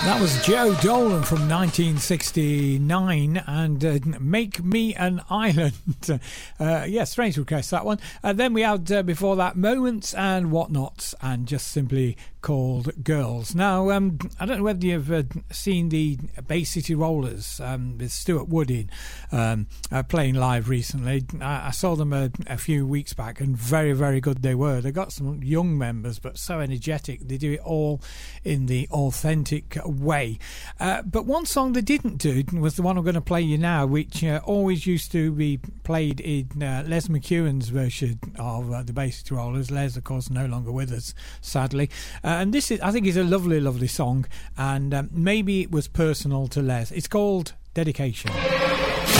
That was Joe Dolan from 1969 and Make Me an Island. Strange request, that one. Then we had before that Moments and Whatnots and Just Simply Called Girls. Now, I don't know whether you've seen the Bay City Rollers with Stuart Wood in playing live recently. I saw them a few weeks back and very, very good they were. They got some young members but so energetic. They do it all in the authentic way. But one song they didn't do was the one I'm going to play you now, which always used to be played in Les McEwen's version of the Bay City Rollers. Les, of course, no longer with us, sadly. And this, I think, is a lovely, lovely song, and maybe it was personal to Les. It's called Dedication.